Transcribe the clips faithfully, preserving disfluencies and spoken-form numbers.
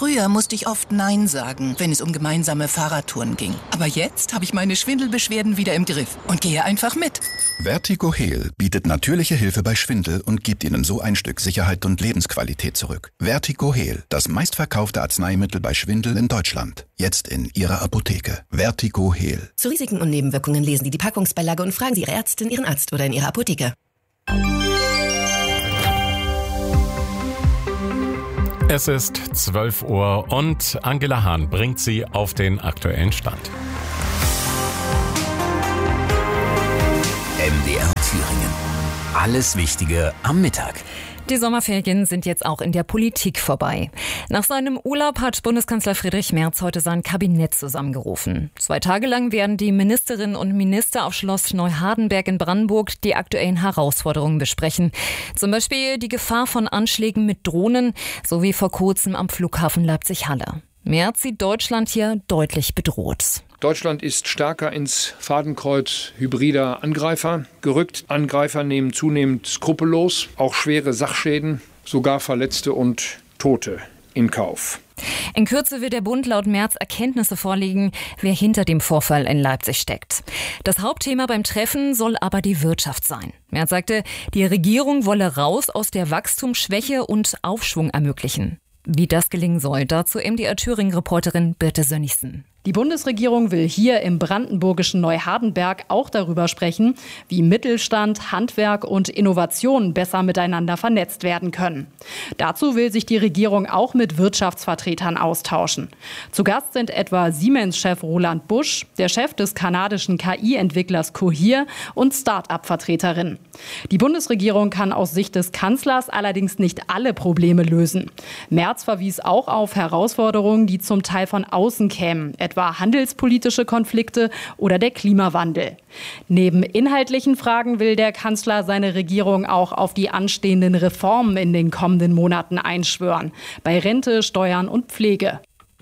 Früher musste ich oft Nein sagen, wenn es um gemeinsame Fahrradtouren ging. Aber jetzt habe ich meine Schwindelbeschwerden wieder im Griff und gehe einfach mit. Vertigo Heal bietet natürliche Hilfe bei Schwindel und gibt Ihnen so ein Stück Sicherheit und Lebensqualität zurück. Vertigo Heal, das meistverkaufte Arzneimittel bei Schwindel in Deutschland. Jetzt in Ihrer Apotheke. Vertigo Heal. Zu Risiken und Nebenwirkungen lesen Sie die Packungsbeilage und fragen Sie Ihre Ärztin, Ihren Arzt oder in Ihrer Apotheke. Es ist zwölf Uhr und Angela Hahn bringt Sie auf den aktuellen Stand. M D R Thüringen. Alles Wichtige am Mittag. Die Sommerferien sind jetzt auch in der Politik vorbei. Nach seinem Urlaub hat Bundeskanzler Friedrich Merz heute sein Kabinett zusammengerufen. Zwei Tage lang werden die Ministerinnen und Minister auf Schloss Neuhardenberg in Brandenburg die aktuellen Herausforderungen besprechen. Zum Beispiel die Gefahr von Anschlägen mit Drohnen sowie vor kurzem am Flughafen Leipzig-Halle. Merz sieht Deutschland hier deutlich bedroht. Deutschland ist stärker ins Fadenkreuz hybrider Angreifer gerückt. Angreifer nehmen zunehmend skrupellos auch schwere Sachschäden, sogar Verletzte und Tote in Kauf. In Kürze wird der Bund laut Merz Erkenntnisse vorlegen, wer hinter dem Vorfall in Leipzig steckt. Das Hauptthema beim Treffen soll aber die Wirtschaft sein. Merz sagte, die Regierung wolle raus aus der Wachstumsschwäche und Aufschwung ermöglichen. Wie das gelingen soll, dazu M D R Thüringen-Reporterin Birte Sönnigsen. Die Bundesregierung will hier im brandenburgischen Neuhardenberg auch darüber sprechen, wie Mittelstand, Handwerk und Innovation besser miteinander vernetzt werden können. Dazu will sich die Regierung auch mit Wirtschaftsvertretern austauschen. Zu Gast sind etwa Siemens-Chef Roland Busch, der Chef des kanadischen K I-Entwicklers Cohere und Start-up-Vertreterinnen. Die Bundesregierung kann aus Sicht des Kanzlers allerdings nicht alle Probleme lösen. Merz verwies auch auf Herausforderungen, die zum Teil von außen kämen, etwa handelspolitische Konflikte oder der Klimawandel. Neben inhaltlichen Fragen will der Kanzler seine Regierung auch auf die anstehenden Reformen in den kommenden Monaten einschwören. Bei Rente, Steuern und Pflege.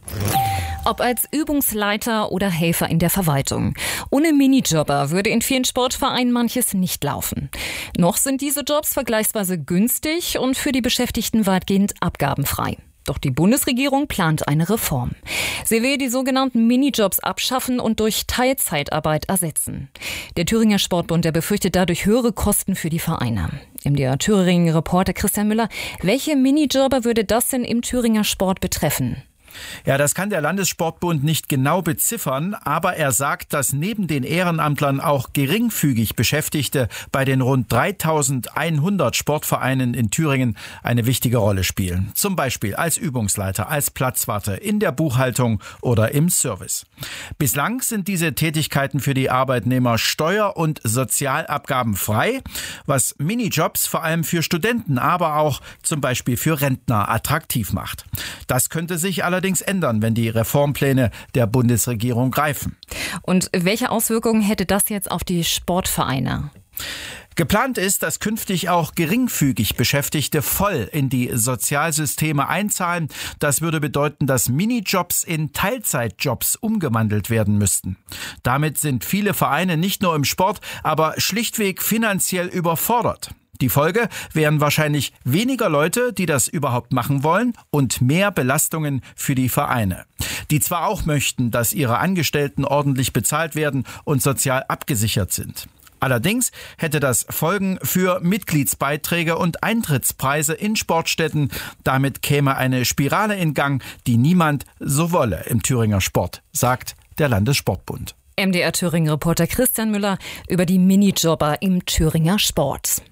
Ob als Übungsleiter oder Helfer in der Verwaltung. Ohne Minijobber würde in vielen Sportvereinen manches nicht laufen. Noch sind diese Jobs vergleichsweise günstig und für die Beschäftigten weitgehend abgabenfrei. Doch die Bundesregierung plant eine Reform. Sie will die sogenannten Minijobs abschaffen und durch Teilzeitarbeit ersetzen. Der Thüringer Sportbund, der befürchtet dadurch höhere Kosten für die Vereine. M D R Thüringen-Reporter Christian Müller, welche Minijobber würde das denn im Thüringer Sport betreffen? Ja, das kann der Landessportbund nicht genau beziffern, aber er sagt, dass neben den Ehrenamtlern auch geringfügig Beschäftigte bei den rund dreitausendeinhundert Sportvereinen in Thüringen eine wichtige Rolle spielen. Zum Beispiel als Übungsleiter, als Platzwarte, in der Buchhaltung oder im Service. Bislang sind diese Tätigkeiten für die Arbeitnehmer steuer- und sozialabgabenfrei, was Minijobs vor allem für Studenten, aber auch zum Beispiel für Rentner attraktiv macht. Das könnte sich allerdings allerdings ändern, wenn die Reformpläne der Bundesregierung greifen. Und welche Auswirkungen hätte das jetzt auf die Sportvereine? Geplant ist, dass künftig auch geringfügig Beschäftigte voll in die Sozialsysteme einzahlen. Das würde bedeuten, dass Minijobs in Teilzeitjobs umgewandelt werden müssten. Damit sind viele Vereine nicht nur im Sport, aber schlichtweg finanziell überfordert. Die Folge wären wahrscheinlich weniger Leute, die das überhaupt machen wollen und mehr Belastungen für die Vereine, die zwar auch möchten, dass ihre Angestellten ordentlich bezahlt werden und sozial abgesichert sind. Allerdings hätte das Folgen für Mitgliedsbeiträge und Eintrittspreise in Sportstätten. Damit käme eine Spirale in Gang, die niemand so wolle im Thüringer Sport, sagt der Landessportbund. M D R Thüringen-Reporter Christian Müller über die Minijobber im Thüringer Sport.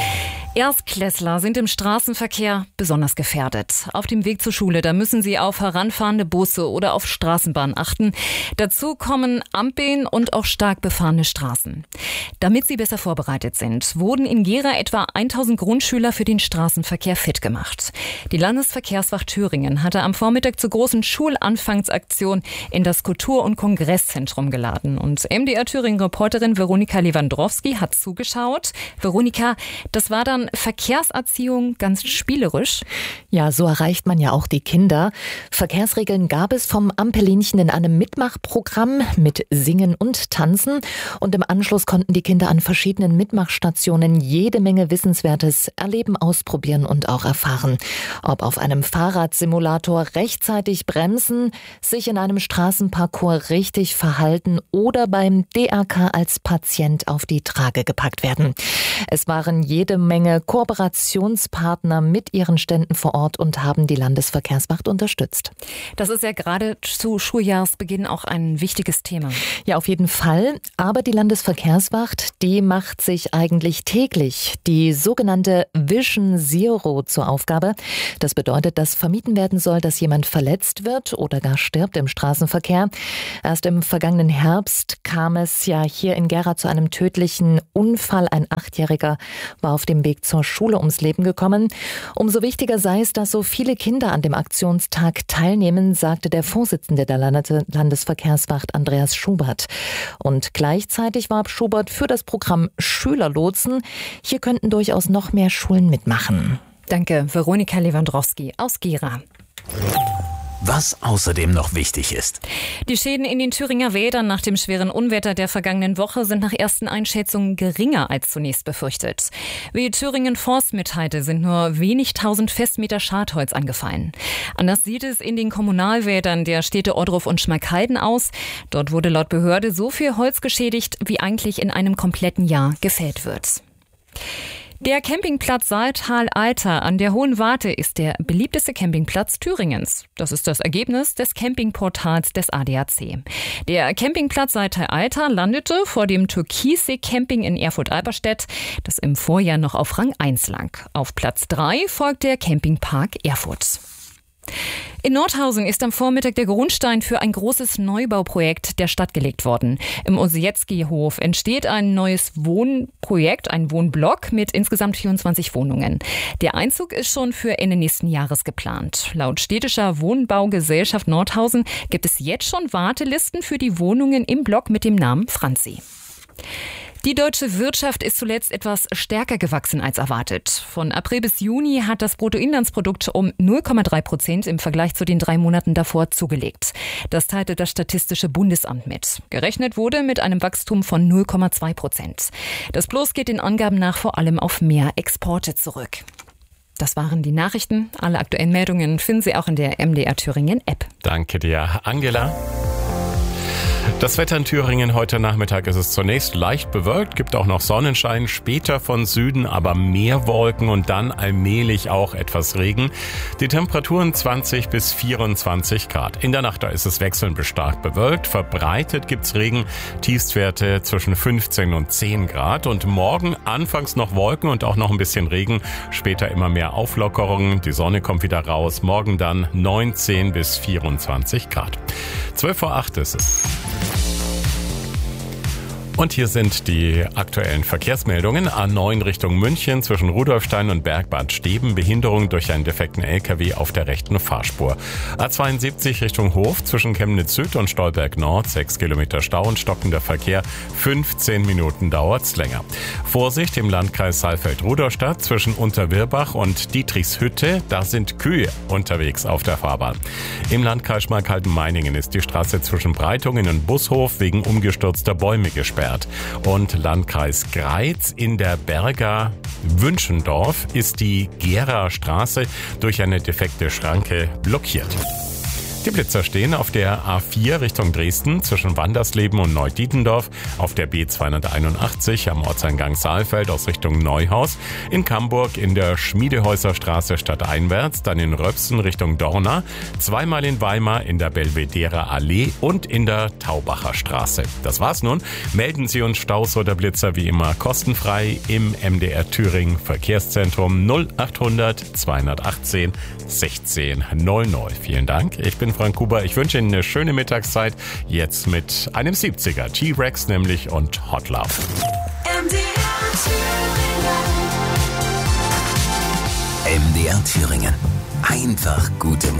Erstklässler sind im Straßenverkehr besonders gefährdet. Auf dem Weg zur Schule, da müssen sie auf heranfahrende Busse oder auf Straßenbahnen achten. Dazu kommen Ampeln und auch stark befahrene Straßen. Damit sie besser vorbereitet sind, wurden in Gera etwa tausend Grundschüler für den Straßenverkehr fit gemacht. Die Landesverkehrswacht Thüringen hatte am Vormittag zur großen Schulanfangsaktion in das Kultur- und Kongresszentrum geladen. Und M D R Thüringen-Reporterin Veronika Lewandowski hat zugeschaut. Veronika, das war dann Thüringen Verkehrserziehung ganz spielerisch. Ja, so erreicht man ja auch die Kinder. Verkehrsregeln gab es vom Ampelinchen in einem Mitmachprogramm mit Singen und Tanzen. Und im Anschluss konnten die Kinder an verschiedenen Mitmachstationen jede Menge Wissenswertes erleben, ausprobieren und auch erfahren. Ob auf einem Fahrradsimulator rechtzeitig bremsen, sich in einem Straßenparcours richtig verhalten oder beim D R K als Patient auf die Trage gepackt werden. Es waren jede Menge Kooperationspartner mit ihren Ständen vor Ort und haben die Landesverkehrswacht unterstützt. Das ist ja gerade zu Schuljahresbeginn auch ein wichtiges Thema. Ja, auf jeden Fall. Aber die Landesverkehrswacht, die macht sich eigentlich täglich die sogenannte Vision Zero zur Aufgabe. Das bedeutet, dass vermieden werden soll, dass jemand verletzt wird oder gar stirbt im Straßenverkehr. Erst im vergangenen Herbst kam es ja hier in Gera zu einem tödlichen Unfall. Ein Achtjähriger war auf dem Weg zur Schule ums Leben gekommen. Umso wichtiger sei es, dass so viele Kinder an dem Aktionstag teilnehmen, sagte der Vorsitzende der Landesverkehrswacht Andreas Schubert. Und gleichzeitig warb Schubert für das Programm Schülerlotsen. Hier könnten durchaus noch mehr Schulen mitmachen. Danke, Veronika Lewandowski aus Gera. Was außerdem noch wichtig ist. Die Schäden in den Thüringer Wäldern nach dem schweren Unwetter der vergangenen Woche sind nach ersten Einschätzungen geringer als zunächst befürchtet. Wie Thüringen Forst mitteilte, sind nur wenig tausend Festmeter Schadholz angefallen. Anders sieht es in den Kommunalwäldern der Städte Ohrdruf und Schmalkalden aus. Dort wurde laut Behörde so viel Holz geschädigt, wie eigentlich in einem kompletten Jahr gefällt wird. Der Campingplatz Saaltal-Alter an der Hohen Warte ist der beliebteste Campingplatz Thüringens. Das ist das Ergebnis des Campingportals des A D A C. Der Campingplatz Saaltal-Alter landete vor dem Türkissee Camping in Erfurt-Alberstedt, das im Vorjahr noch auf Rang eins lag. Auf Platz drei folgt der Campingpark Erfurt. In Nordhausen ist am Vormittag der Grundstein für ein großes Neubauprojekt der Stadt gelegt worden. Im Osietzky-Hof entsteht ein neues Wohnprojekt, ein Wohnblock mit insgesamt vierundzwanzig Wohnungen. Der Einzug ist schon für Ende nächsten Jahres geplant. Laut städtischer Wohnbaugesellschaft Nordhausen gibt es jetzt schon Wartelisten für die Wohnungen im Block mit dem Namen Franzi. Die deutsche Wirtschaft ist zuletzt etwas stärker gewachsen als erwartet. Von April bis Juni hat das Bruttoinlandsprodukt um null Komma drei Prozent im Vergleich zu den drei Monaten davor zugelegt. Das teilte das Statistische Bundesamt mit. Gerechnet wurde mit einem Wachstum von null Komma zwei Prozent. Das Plus geht den Angaben nach vor allem auf mehr Exporte zurück. Das waren die Nachrichten. Alle aktuellen Meldungen finden Sie auch in der M D R Thüringen App. Danke dir, Angela. Das Wetter in Thüringen heute Nachmittag ist es zunächst leicht bewölkt, gibt auch noch Sonnenschein, später von Süden aber mehr Wolken und dann allmählich auch etwas Regen. Die Temperaturen zwanzig bis vierundzwanzig Grad. In der Nacht da ist es wechselnd bis stark bewölkt, verbreitet gibt's Regen, Tiefstwerte zwischen fünfzehn und zehn Grad und morgen anfangs noch Wolken und auch noch ein bisschen Regen, später immer mehr Auflockerungen, die Sonne kommt wieder raus, morgen dann neunzehn bis vierundzwanzig Grad. zwölf vor acht ist es. Und hier sind die aktuellen Verkehrsmeldungen. A neun Richtung München zwischen Rudolfstein und Bergbad Steben. Behinderung durch einen defekten L K W auf der rechten Fahrspur. A zweiundsiebzig Richtung Hof zwischen Chemnitz Süd und Stolberg Nord. sechs Kilometer Stau und stockender Verkehr. fünfzehn Minuten dauert's länger. Vorsicht im Landkreis Saalfeld-Rudolstadt zwischen Unterwirbach und Dietrichshütte. Da sind Kühe unterwegs auf der Fahrbahn. Im Landkreis Schmalkalden-Meiningen ist die Straße zwischen Breitungen und Bushof wegen umgestürzter Bäume gesperrt. Und Landkreis Greiz in der Berger Wünschendorf ist die Gera Straße durch eine defekte Schranke blockiert. Die Blitzer stehen auf der A vier Richtung Dresden zwischen Wandersleben und Neudietendorf, auf der B zweihunderteinundachtzig am Ortseingang Saalfeld aus Richtung Neuhaus, in Camburg in der Schmiedehäuserstraße stadteinwärts, dann in Röpsen Richtung Dorna, zweimal in Weimar in der Belvedere Allee und in der Taubacher Straße. Das war's nun. Melden Sie uns Staus oder Blitzer wie immer kostenfrei im M D R Thüringen Verkehrszentrum null achthundert zweihundertachtzehn sechzehn null null. Vielen Dank. Ich bin Frank Kuber. Ich wünsche Ihnen eine schöne Mittagszeit. Jetzt mit einem siebziger. T-Rex nämlich und Hot Love. M D R Thüringen. M D R Thüringen. Einfach gute Musik.